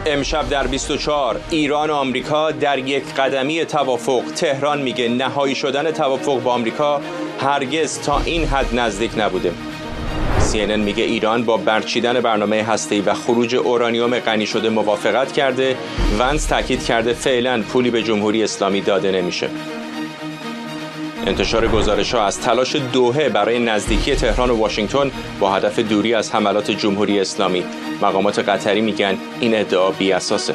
امشب در 24 ایران و آمریکا در یک قدمی توافق. تهران میگه نهایی شدن توافق با آمریکا هرگز تا این حد نزدیک نبوده. CNN میگه ایران با برچیدن برنامه هسته‌ای و خروج اورانیوم غنی شده موافقت کرده. ونس تاکید کرده فعلا پولی به جمهوری اسلامی داده نمیشه. انتشار گزارش‌ها از تلاش دوحه برای نزدیکی تهران و واشنگتن با هدف دوری از حملات جمهوری اسلامی. مقامات قطری میگن این ادعا بی اساسه.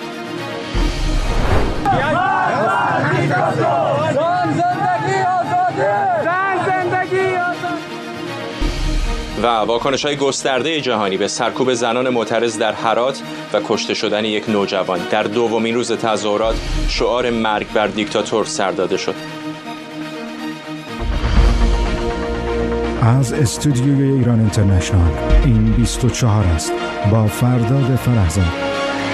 و واکنش‌های گسترده جهانی به سرکوب زنان معترض در هرات و کشته شدن یک نوجوان. در دومین روز تظاهرات شعار مرگ بر دیکتاتور سر داده شد. از استودیوی ایران اینترنشنال این 24 است با فرداد فرهزاد.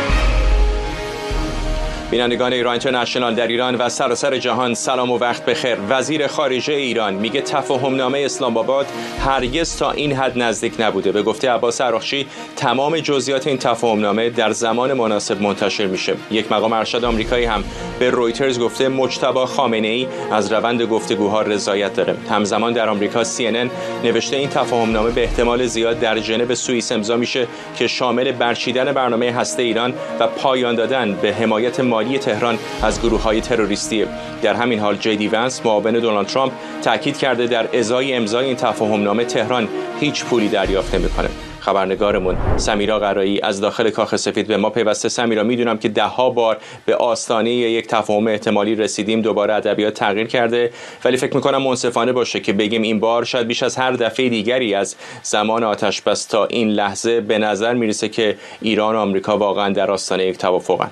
بینندگان ایران اینترنشنال در ایران و سراسر جهان سلام و وقت بخیر. وزیر خارجه ایران میگه تفاهمنامه اسلام آباد هرگز تا این حد نزدیک نبوده. به گفته عباس عراقچی تمام جزئیات این تفاهمنامه در زمان مناسب منتشر میشه. یک مقام ارشد آمریکایی هم به رویترز گفته مجتبی خامنه‌ای از روند گفتگوها رضایت داره. همزمان در آمریکا CNN نوشته این تفاهمنامه به احتمال زیاد در ژنو سوئیس امضا میشه که شامل برچیدن برنامه هسته ایران و پایان دادن به حمایت مالی تهران از گروه‌های تروریستی. در همین حال جی ونس معاون دونالد ترامپ تاکید کرده در ازای امضای این تفاهمنامه تهران هیچ پولی دریافت نمی‌کنه. خبرنگارمون سمیرا قرایی از داخل کاخ سفید به ما پیوسته. سمیرا، میدونم که ده‌ها بار به آستانه یک تفاهم احتمالی رسیدیم، دوباره ادبیات تغییر کرده، ولی فکر می‌کنم منصفانه باشه که بگیم این بار شاید بیش از هر دفعه دیگری از زمان آتش بس تا این لحظه به نظر میرسه که ایران و آمریکا واقعا در آستانه یک توافقن.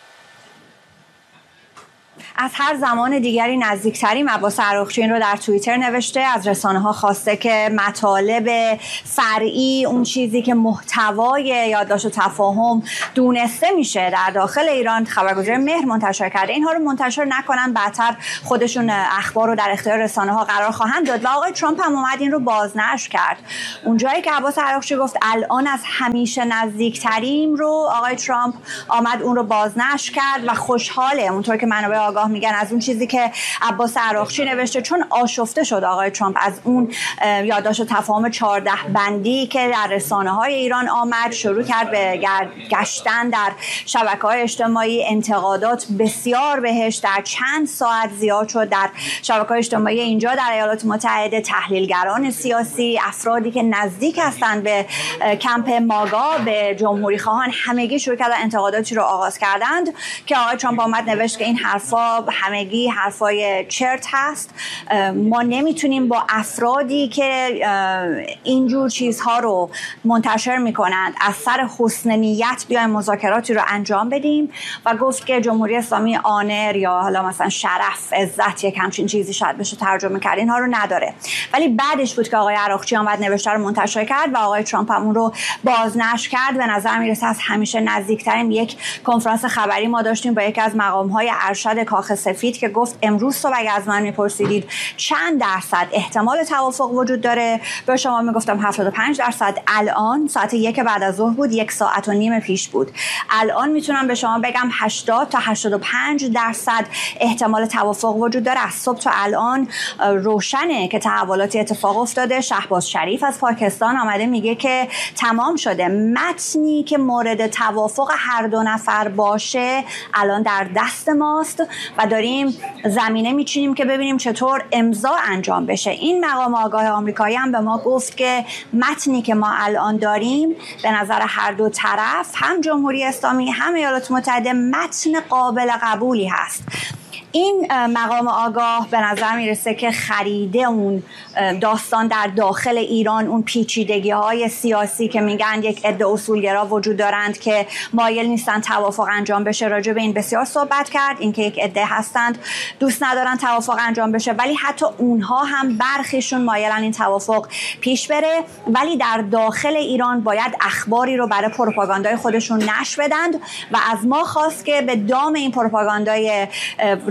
از هر زمان دیگری نزدیکتریم. عباس عراقچی این رو در توییتر نوشته. از رسانه‌ها خواسته که مطالب فرعی، اون چیزی که محتوای یادداشت و تفاهم دونسته میشه در داخل ایران، خبرگزاری مهر منتشر کرده. اینها رو منتشر نکنن، بعدتر خودشون اخبار رو در اختیار رسانه‌ها قرار خواهند داد. و آقای ترامپ هم اومد این رو بازنشر کرد. اونجایی که عباس عراقچی گفت الان از همیشه نزدیکتریم رو آقای ترامپ آمد اون رو بازنشر کرد و خوشحاله، اونطور که منابع آگاه میگن، از اون چیزی که عباس عراقچی نوشته، چون آشفته شد آقای ترامپ از اون یادداشت تفاهم 14 بندی که در رسانه‌های ایران آمد. شروع کرد به گشتن در شبکه‌های اجتماعی، انتقادات بسیار بهش در چند ساعت زیاد شد در شبکه‌های اجتماعی اینجا در ایالات متحده. تحلیلگران سیاسی، افرادی که نزدیک هستند به کمپ ماگا، به جمهوری خواهان، همگی شروع کردن انتقاداتی رو آغاز کردند که آقای ترامپ آمد نوشت که این حرفا همگی حرفای چرت هست. ما نمیتونیم با افرادی که اینجور چیزها رو منتشر میکنند از سر حسن نیت بیایم مذاکراتی رو انجام بدیم. و گفت که جمهوری اسلامی آنر یا حالا مثلا شرف، عزت، یک همچین چیزی شاید بشه ترجمه کرد، اینها رو نداره. ولی بعدش بود که آقای عراقچی آمد نوشته رو منتشر کرد و آقای ترامپ هم اون رو بازنشر کرد. به نظر میرسه از همیشه نزدیکترین یک کنفرانس خبری ما داشتیم با یکی از مقام‌های ارشد کاخ سفید که گفت امروز صبح اگه از من میپرسیدید چند درصد احتمال توافق وجود داره، به شما میگفتم 75%. الان ساعت 1 بعد از ظهر بود، 1 ساعت و نیم پیش بود. الان میتونم به شما بگم 80 تا 85% احتمال توافق وجود داره. از صبح تا الان روشنه که تحولاتی اتفاق افتاده. شهباز شریف از پاکستان آمده میگه که تمام شده، متنی که مورد توافق هر دو نفر باشه الان در دست ماست و داریم زمینه میچینیم که ببینیم چطور امضا انجام بشه. این مقام آگاه آمریکایی هم به ما گفت که متنی که ما الان داریم به نظر هر دو طرف، هم جمهوری اسلامی هم ایالات متحده، متن قابل قبولی هست. این مقام آگاه به نظر میرسه که خریده اون داستان در داخل ایران، اون پیچیدگی‌های سیاسی که میگن یک عده اصولگرا وجود دارند که مایل نیستن توافق انجام بشه. راجع به این بسیار صحبت کرد، اینکه یک عده هستند دوست ندارن توافق انجام بشه، ولی حتی اونها هم برخیشون مایلن این توافق پیش بره، ولی در داخل ایران باید اخباری رو برای پروپاگاندای خودشون نشر بدند و از ما خواست که به دام این پروپاگاندای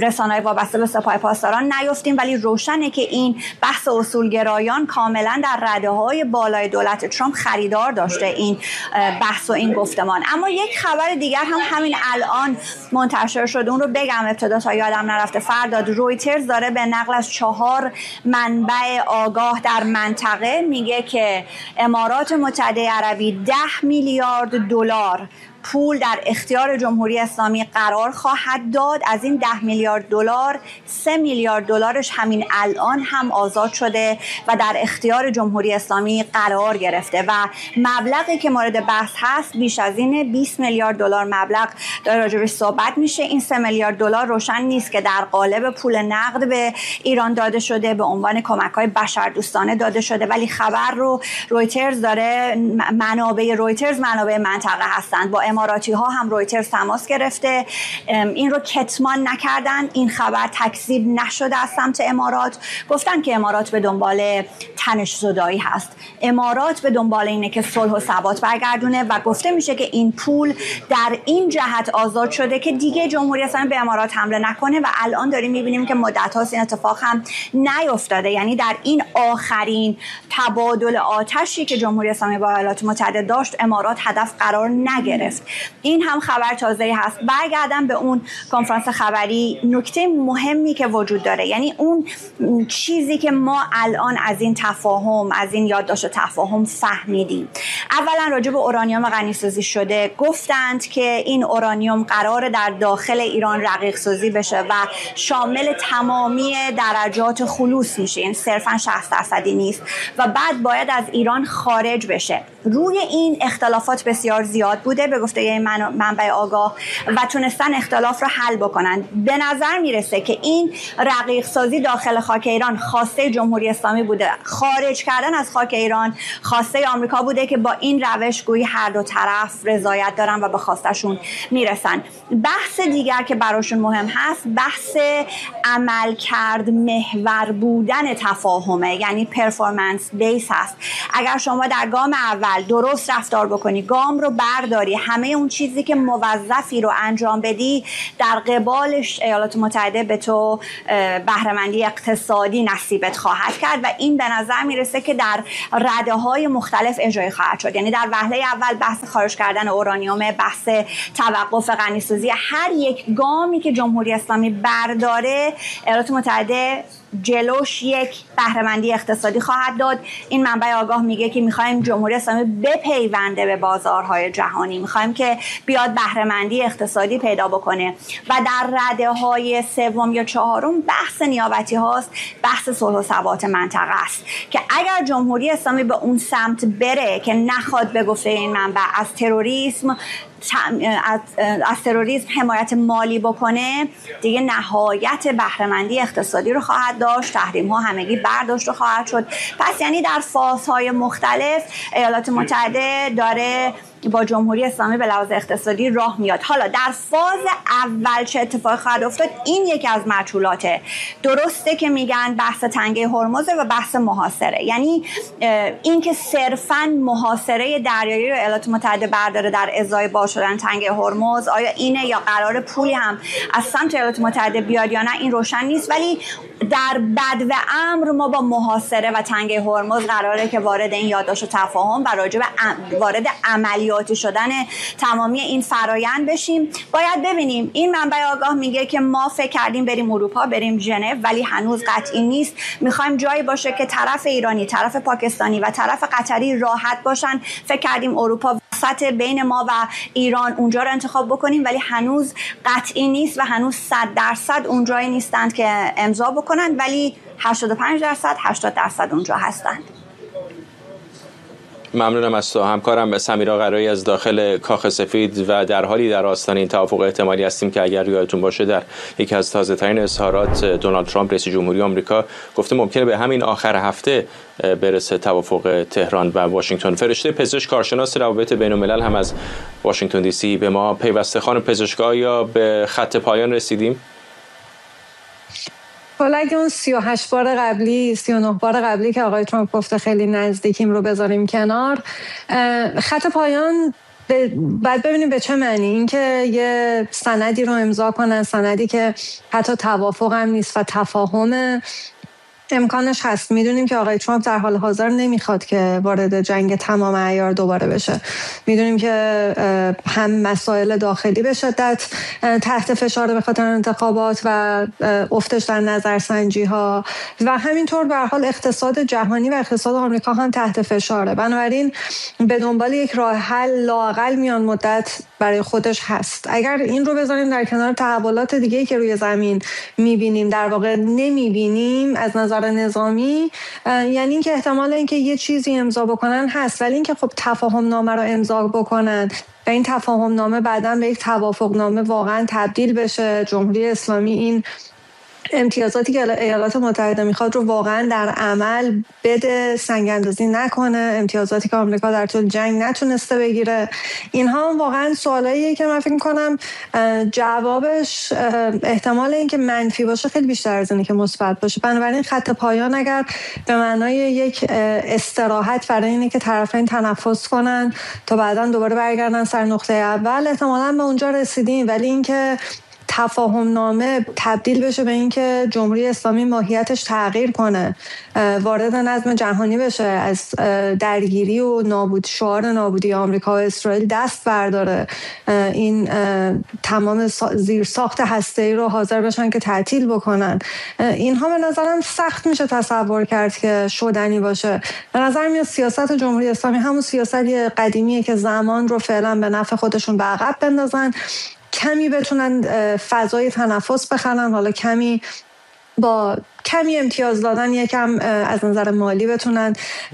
رسانه‌های وابسته به سپاه پاسداران نیفتیم، ولی روشنه که این بحث اصولگرایان کاملا در رده‌های بالای دولت ترامپ خریدار داشته این بحث و این گفتمان. اما یک خبر دیگر هم همین الان منتشر شده، اون رو بگم ابتدا تا یادم نرفته. فرداد رویترز داره به نقل از 4 منبع آگاه در منطقه میگه که امارات متحده عربی 10 میلیارد دلار پول در اختیار جمهوری اسلامی قرار خواهد داد. از این 10 میلیارد دلار 3 میلیارد دلارش همین الان هم آزاد شده و در اختیار جمهوری اسلامی قرار گرفته و مبلغی که مورد بحث هست بیش از این 20 میلیارد دلار مبلغ داره راجبش صحبت میشه. این 3 میلیارد دلار روشن نیست که در قالب پول نقد به ایران داده شده، به عنوان کمک‌های بشردوستانه داده شده، ولی خبر رو رویترز داره، منابع رویترز منابع منطقه هستند، با اماراتی ها هم رویترز تماس گرفته، این رو کتمان نکردن، این خبر تکذیب نشده از سمت امارات. گفتن که امارات به دنبال تنش زدایی هست، امارات به دنبال اینه که صلح و ثبات برگردونه و گفته میشه که این پول در این جهت آزاد شده که دیگه جمهوری اسلامی به امارات حمله نکنه و الان داریم میبینیم که مدت هاست این اتفاق هم نیفتاده. یعنی در این آخرین تبادل آتشی که جمهوری اسلامی با ایالات متحده داشت امارات هدف قرار نگرفت. این هم خبر تازه‌ای هست. برگردم به اون کنفرانس خبری، نکته مهمی که وجود داره، یعنی اون چیزی که ما الان از این تفاهم، از این یادداشت تفاهم فهمیدیم. اولا راجع به اورانیوم غنی‌سازی شده، گفتند که این اورانیوم قراره در داخل ایران رقیق سازی بشه و شامل تمامی درجات خلوص میشه، این صرفا 60% نیست و بعد باید از ایران خارج بشه. روی این اختلافات بسیار زیاد بوده به گفته منبع آگاه و تونستن اختلاف رو حل بکنن. به نظر میرسه که این رقیق سازی داخل خاک ایران خواسته جمهوری اسلامی بوده، خارج کردن از خاک ایران خواسته آمریکا بوده که با این روش گویی هر دو طرف رضایت دارن و به خواستشون میرسن. بحث دیگر که براشون مهم هست بحث عملکرد محور بودن تفاهمه، یعنی پرفورمنس بیس هست. اگر شما در گام اول درست رفتار بکنی، گام رو برداری، همه اون چیزی که موظفی رو انجام بدی، در قبالش ایالات متحده به تو بهره‌مندی اقتصادی نصیبت خواهد کرد و این به نظر میرسه که در رده‌های مختلف اجرایی خواهد شد. یعنی در وهله اول بحث خارج کردن اورانیوم، بحث توقف غنی‌سازی، هر یک گامی که جمهوری اسلامی برداره ایالات متحده جلوش یک بهره‌مندی اقتصادی خواهد داد. این منبع آگاه میگه که میخوایم جمهوری اسلامی بپیونده به بازارهای جهانی، میخوایم که بیاد بهره‌مندی اقتصادی پیدا بکنه و در رده‌های سوم یا چهارم بحث نیابتی هاست، بحث صلح و ثبات منطقه است که اگر جمهوری اسلامی به اون سمت بره که نخواد به گفته این منبع از تروریسم حمایت مالی بکنه، دیگه نهایت بهره‌مندی اقتصادی رو خواهد داشت، تحریم ها همگی برداشت رو خواهد شد. پس یعنی در فازهای مختلف ایالات متحده داره با جمهوری اسلامی به لحاظ اقتصادی راه میاد. حالا در فاز اول چه اتفاقی خواهد افتاد، این یکی از مجهولاته. درسته که میگن بحث تنگه هرمز و بحث محاصره، یعنی این که صرفاً محاصره دریایی رو ایالات متحده برداره در ازای باز شدن تنگه هرمز، آیا اینه یا قرار پولی هم از سمت ایالات متحده بیاد یا نه، این روشن نیست. ولی در بدو امر ما با محاصره و تنگه هرمز قراره که وارد این یادداشت تفاهم و راجع به وارد عملیاتی شدن تمامی این فرایند بشیم. باید ببینیم. این منبع آگاه میگه که ما فکر کردیم بریم اروپا، بریم ژنو، ولی هنوز قطعی نیست. میخوایم جایی باشه که طرف ایرانی، طرف پاکستانی و طرف قطری راحت باشن. فکر کردیم اروپا وسط بین ما و ایران اونجا رو انتخاب بکنیم، ولی هنوز قطعی نیست و هنوز 100% اونجایی نیستند که امضا بکنن، ولی 85% 80% اونجا هستند. ممنونم از تو. همکارم سمیرا قرایی از داخل کاخ سفید و در حالی در آستان این توافق احتمالی هستیم که اگر یادتون باشه در یکی از تازه‌ترین اظهارات دونالد ترامپ رئیس جمهوری آمریکا گفته ممکنه به همین آخر هفته برسه توافق تهران و واشنگتن. فرشته پزشک کارشناس روابط بین‌الملل هم از واشنگتن دی سی به ما پیوسته. خانم پزشکا، یا به خط پایان رسیدیم؟ حالا اگه اون 38 بار قبلی 39 بار قبلی که آقای ترامپ گفته خیلی نزدیکیم رو بذاریم کنار، خط پایان بعد ببینیم به چه معنی. اینکه یه سندی رو امضا کنن، سندی که حتی توافق هم نیست و تفاهم امکانش هست. میدونیم که آقای ترامپ در حال حاضر نمیخواد که وارد جنگ تمام عیار دوباره بشه. میدونیم که هم مسائل داخلی به شدت تحت فشار به خاطر انتخابات و افتش در نظرسنجی ها و همینطور به هر حال اقتصاد جهانی و اقتصاد آمریکا هم تحت فشاره. بنابراین به دنبال یک راه حل لااقل میان مدت برای خودش هست. اگر این رو بذاریم در کنار تحولات دیگه‌ای که روی زمین میبینیم، در واقع نمیبینیم از نظر نظامی، یعنی اینکه احتمال اینکه یه چیزی امضا بکنن هست، ولی اینکه خب تفاهم نامه رو امضا بکنن و این تفاهم نامه بعداً به یک توافق نامه واقعاً تبدیل بشه، جمهوری اسلامی این امتیازاتی که ایالات متحده میخواد رو واقعا در عمل بده، سنگ اندازی نکنه، امتیازاتی که آمریکا در طول جنگ نتونسته بگیره، اینها واقعا سوالاییه که من فکر میکنم جوابش احتمال اینکه منفی باشه خیلی بیشتر از اینه که مثبت باشه. بنابراین خط پایان اگر به معنای یک استراحت برای اینه که طرفین تنفس کنن تا بعداً دوباره برگردن سر نقطه اول، احتمالاً به اونجا رسیدیم. ولی اینکه تفاهم نامه تبدیل بشه به اینکه جمهوری اسلامی ماهیتش تغییر کنه، وارد نظم جهانی بشه، از درگیری و شعار نابودی آمریکا و اسرائیل دست برداره، این تمام زیرساخت هسته‌ای رو حاضر بشن که تعطیل بکنن، اینها به نظرم سخت میشه تصور کرد که شدنی باشه. به نظر میاد سیاست جمهوری اسلامی همون سیاست قدیمیه که زمان رو فعلا به نفع خودشون به عقب بندازن، کمی بتونن فضای تنفس بخرن، حالا کمی با کمی امتیاز دادن یکم از نظر مالی بتونن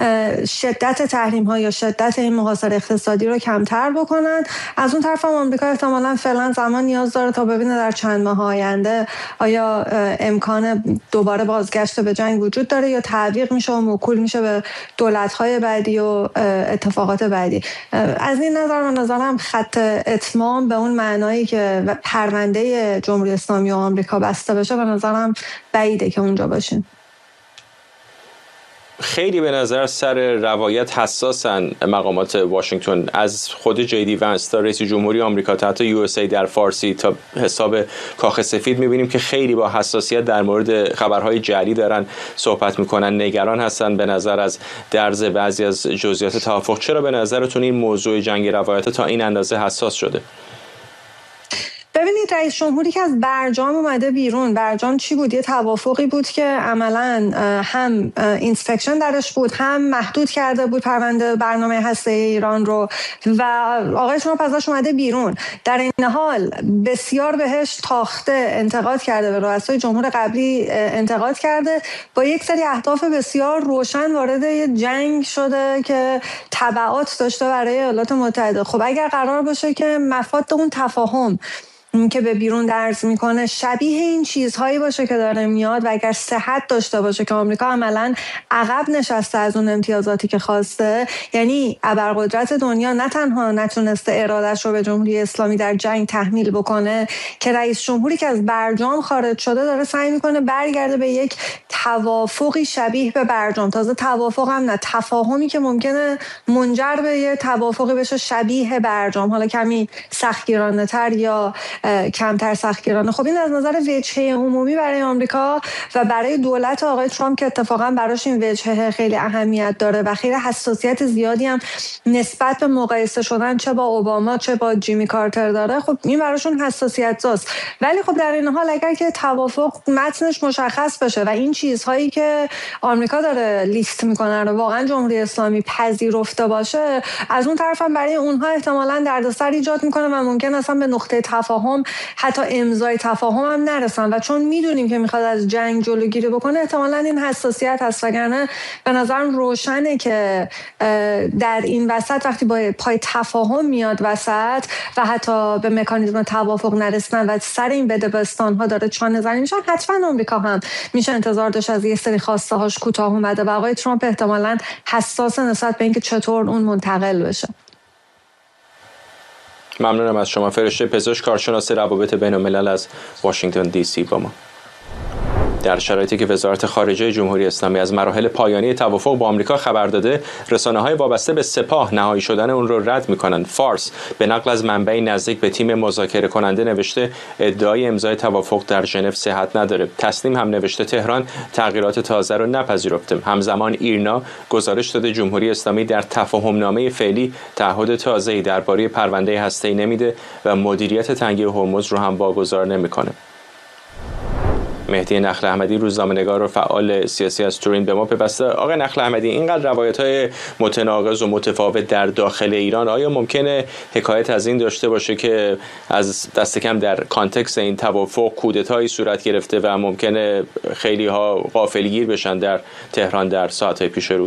شدت تحریم ها یا شدت این محاصره اقتصادی رو کمتر بکنن. از اون طرف هم آمریکا احتمالاً فعلا زمان نیاز داره تا ببینه در چند ماه آینده آیا امکان دوباره بازگشت به جنگ وجود داره یا تعویق میشه و موکول میشه به دولت‌های بعدی و اتفاقات بعدی. از این نظر من نظرم خط اتمام به اون معنایی که پرونده جمهوری اسلامی و آمریکا بسته بشه به نظرم بعیده که اونجا باشین. خیلی به نظر سر روایت حساسن مقامات واشنگتن، از خود جی ونس تا رئیس جمهوری آمریکا تا حتی USA در فارسی تا حساب کاخ سفید میبینیم که خیلی با حساسیت در مورد خبرهای جعلی دارن صحبت میکنن، نگران هستن به نظر از درز بعضی از جزئیات توافق. چرا به نظرتون این موضوع جنگ روایت تا این اندازه حساس شده؟ ببینید رئیس جمهوری که از برجام اومده بیرون، برجام چی بود؟ یه توافقی بود که عملاً هم اینسپکشن درش بود، هم محدود کرده بود پرونده برنامه هسته‌ای ایران رو و آقای ترامپ ازش اومده بیرون. در این حال بسیار بهش تاخته، انتقاد کرده، به رؤسای جمهور قبلی انتقاد کرده، با یک سری اهداف بسیار روشن وارد یه جنگ شده که تبعات داشته برای ایالات متحده. خب اگر قرار باشه که مفاد اون تفاهم که به بیرون درز میکنه شبیه این چیزهایی باشه که داره میاد و اگر صحت داشته باشه که آمریکا عملاً عقب نشسته از اون امتیازاتی که خواسته، یعنی ابرقدرت دنیا نه تنها نتونسته ارادش رو به جمهوری اسلامی در جنگ تحمیل بکنه، که رئیس جمهوری که از برجام خارج شده داره سعی میکنه برگرده به یک توافقی شبیه به برجام. تازه توافق هم نه، تفاهمی که ممکنه منجر به یه توافقی بشه شبیه برجام، حالا کمی سختگیرانه تر یا کمتر سختگیرانه. خب این از نظر وجهه عمومی برای آمریکا و برای دولت آقای ترامپ که اتفاقا براش این وجهه خیلی اهمیت داره و خیلی حساسیت زیادی هم نسبت به مقایسه شدن چه با اوباما چه با جیمی کارتر داره، خب این براشون حساسیت زاست. ولی خب در این حال اگر که توافق متنش مشخص بشه و این چیزهایی که آمریکا داره لیست میکنه رو واقعا جمهوری اسلامی پذیرفته باشه، از اون طرف هم برای اونها احتمالاً دردسر ایجاد میکنه و ممکن اصلا به نقطه تفاهم حتی امضای تفاهم هم نرسن و چون میدونیم که میخواد از جنگ جلوگیری بکنه احتمالاً این حساسیت هست. وگرنه به نظرم روشنه که در این وسط وقتی با پای تفاهم میاد وسط و حتی به مکانیزم توافق نرسن و سر این بدبستان ها داره چانه زنی میشن، حتما آمریکا هم میشه انتظار داشت از یه سری خواسته هاش کوتاه اومده و آقای ترامپ احتمالاً حساس نسبت به اینکه چطور اون منتقل بشه. ممنونم از شما. فرشته پزشک، کارشناس روابط بین الملل از واشنگتن دی سی با ما. در شرایطی که وزارت خارجه جمهوری اسلامی از مراحل پایانی توافق با آمریکا خبر داده، رسانه‌های وابسته به سپاه نهایی شدن اون رو رد می‌کنند. فارس به نقل از منبعی نزدیک به تیم مذاکره کننده نوشته ادعای امضای توافق در ژنو صحت نداره. تسنیم هم نوشته تهران تغییرات تازه رو نپذیرفته. همزمان ایرنا گزارش داده جمهوری اسلامی در تفاهم‌نامه فعلی تعهد تازه‌ای درباره پرونده هسته‌ای نمیده و مدیریت تنگه هرمز رو هم واگذار نمی‌کنه. مهدی نخل احمدی، روزنامه‌نگار و فعال سیاسی از تورین، به ما پیوسته. آقای نخل احمدی، اینقدر روایت‌های متناقض و متفاوت در داخل ایران، آیا ممکنه حکایت از این داشته باشه که از دست کم در کانتکست این توافق کودتایی صورت گرفته و ممکنه خیلی‌ها غافلگیر بشن در تهران در ساعت‌های پیش رو؟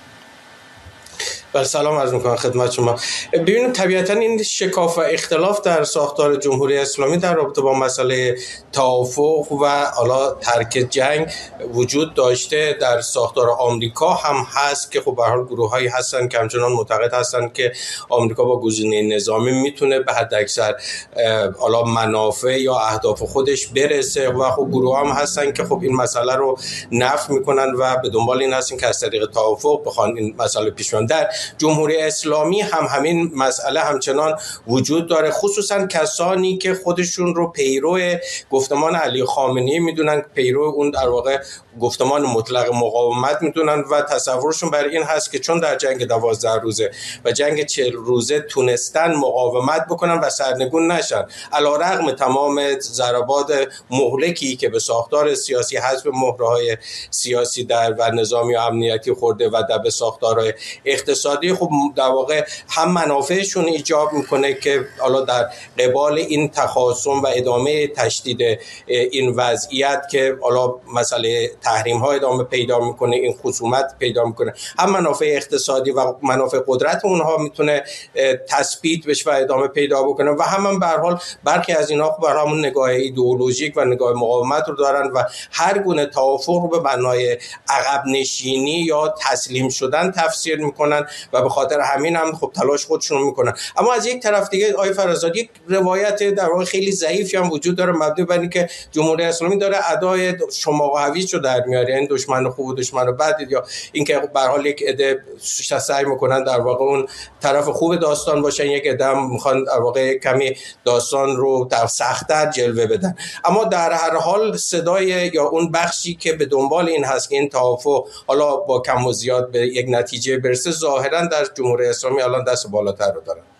بله، سلام عرض می‌کنم خدمت شما. ببینید طبیعتاً این شکاف و اختلاف در ساختار جمهوری اسلامی در رابطه با مسئله توافق و حالا ترک جنگ وجود داشته. در ساختار آمریکا هم هست که خب به هر حال گروه‌هایی هستن که همچنان معتقد هستن که آمریکا با گزینه نظامی میتونه به حداکثر حالا منافع یا اهداف خودش برسه و خب گروه‌ها هم هستن که خب این مسئله رو نفی میکنن و به دنبال این هستن که از طریق توافق بخوان این مسئله پیش ببرن. در جمهوری اسلامی هم همین مسئله همچنان وجود داره، خصوصا کسانی که خودشون رو پیرو گفتمان علی خامنه‌ای میدونن، پیرو اون در واقع گفتمان مطلق مقاومت میدونن و تصورشون بر این هست که چون در جنگ 12 روزه و جنگ 40 روزه تونستن مقاومت بکنن و سرنگون نشن، علیرغم تمام ضربات مهلکی که به ساختار سیاسی حذف مهره‌های سیاسی و نظامی و امنیتی خورده و در به ساختارهای اقتصادی، خب در واقع هم منافعشون ایجاب میکنه که حالا در قبال این تخاصم و ادامه تشدید این وضعیت که حالا مسئله تحریم ها ادامه پیدا میکنه، این خصومت پیدا میکنه، هم منافع اقتصادی و منافع قدرت اونها میتونه تثبیت بشه و ادامه پیدا بکنه و هم به هر حال برخی از اینها خب همون نگاه ایدئولوژیک و نگاه مقاومت رو دارن و هر گونه توافق رو به معنای عقب نشینی یا تسلیم شدن تفسیر میکنن و به خاطر همین هم خب تلاش خودشون میکنن. اما از یک طرف دیگه آقای فرزاد، یک روایت در واقع خیلی ضعیفی هم وجود داره مبنی بر اینکه جمهوری اسلامی داره ادای شما و هویج رو در میاره، یعنی دشمن خوب و دشمن بد، یا اینکه به هر حال یک عده سعی میکنن در واقع اون طرف خوب داستان باشن، یک عده هم میخوان در واقع کمی داستان رو در سخت‌تر جلوه بدن. اما در هر حال صدای یا اون بخشی که به دنبال این هست که این توافق حالا با کم و زیاد به یک نتیجه برسه، ظاهرا در جمهوری اسلامی الان دست بالاتر رو دارن.